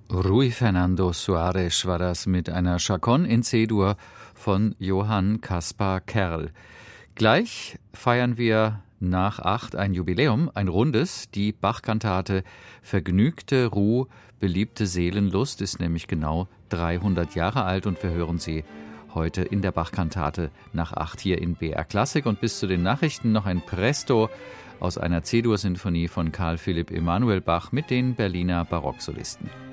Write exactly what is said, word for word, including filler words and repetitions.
Rui Fernando Soares war das mit einer Chaconne in C-Dur von Johann Caspar Kerl. Gleich feiern wir nach acht ein Jubiläum, ein rundes. Die Bach-Kantate Vergnügte Ruh, beliebte Seelenlust ist nämlich genau dreihundert Jahre alt und wir hören sie heute in der Bach-Kantate nach acht hier in B R Klassik. Und bis zu den Nachrichten noch ein Presto aus einer C-Dur-Sinfonie von Carl Philipp Emanuel Bach mit den Berliner Barocksolisten.